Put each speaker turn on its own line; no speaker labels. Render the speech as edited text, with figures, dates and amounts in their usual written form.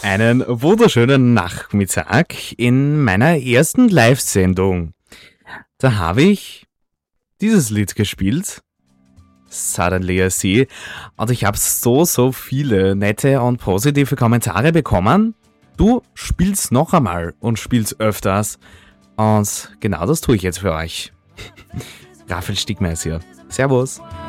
Einen wunderschönen Nachmittag in meiner ersten Live-Sendung. Da habe ich dieses Lied gespielt, Suddenly I See, und ich habe so viele nette und positive Kommentare bekommen. Du spielst noch einmal und spielst öfters, und genau das tue ich jetzt für euch. Raphael Stigmeier ist hier. Servus.